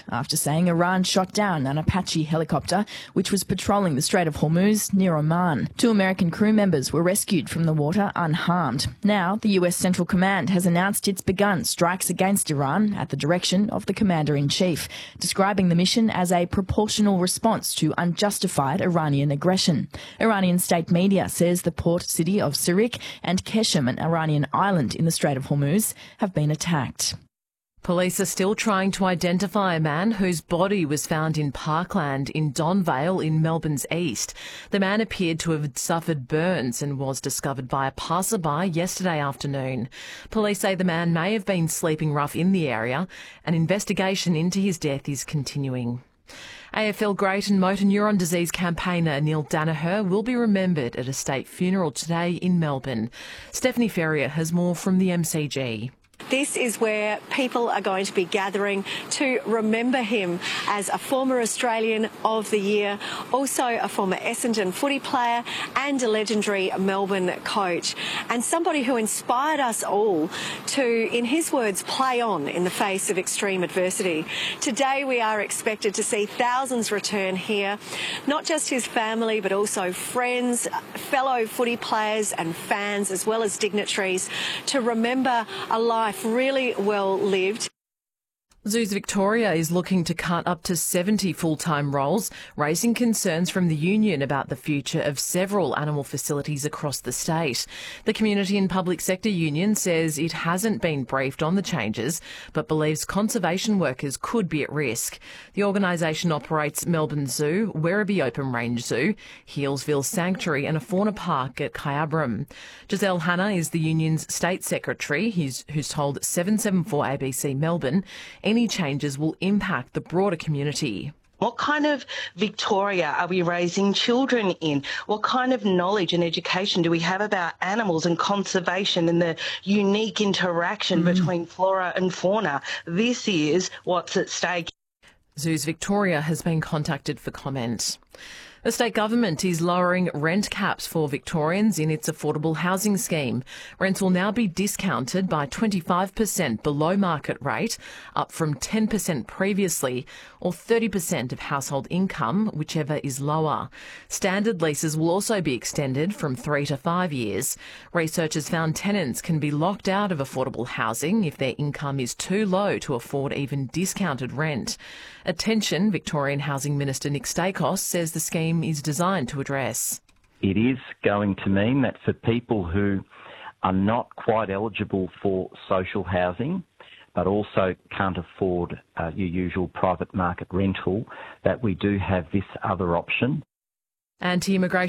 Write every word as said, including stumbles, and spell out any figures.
after saying Iran shot down an Apache helicopter which was patrolling the Strait of Hormuz near Oman. Two American crew members were rescued from the water unharmed. Now, the U S Central Command has announced it's begun strikes against Iran at the direction of the Commander-in-Chief, describing the mission as a proportional response to unjustified Iranian aggression. Iranian state media says the port city of Sirik and Keshem, an Iranian island in the Strait of Hormuz, have been attacked. Police are still trying to identify a man whose body was found in Parkland in Donvale in Melbourne's east. The man appeared to have suffered burns and was discovered by a passerby yesterday afternoon. Police say the man may have been sleeping rough in the area. An investigation into his death is continuing. A F L great and motor neuron disease campaigner Neil Danaher will be remembered at a state funeral today in Melbourne. Stephanie Ferrier has more from the M C G. This is where people are going to be gathering to remember him as a former Australian of the Year, also a former Essendon footy player and a legendary Melbourne coach, and somebody who inspired us all to, in his words, play on in the face of extreme adversity. Today we are expected to see thousands return here, not just his family but also friends, fellow footy players and fans, as well as dignitaries, to remember a life really well lived. Zoos Victoria is looking to cut up to seventy full-time roles, raising concerns from the union about the future of several animal facilities across the state. The Community and Public Sector Union says it hasn't been briefed on the changes, but believes conservation workers could be at risk. The organisation operates Melbourne Zoo, Werribee Open Range Zoo, Healesville Sanctuary and a fauna park at Kyabram. Giselle Hanna is the union's state secretary, who's, who's told seven seven four A B C Melbourne any changes will impact the broader community. What kind of Victoria are we raising children in? What kind of knowledge and education do we have about animals and conservation and the unique interaction mm. between flora and fauna? This is what's at stake. Zoos Victoria has been contacted for comment. The state government is lowering rent caps for Victorians in its affordable housing scheme. Rents will now be discounted by twenty-five percent below market rate, up from ten percent previously, or thirty percent of household income, whichever is lower. Standard leases will also be extended from three to five years. Researchers found tenants can be locked out of affordable housing if their income is too low to afford even discounted rent. Attention, Victorian Housing Minister Nick Stakos says the scheme is designed to address. It is going to mean that for people who are not quite eligible for social housing, but also can't afford uh, your usual private market rental, that we do have this other option. Anti-immigration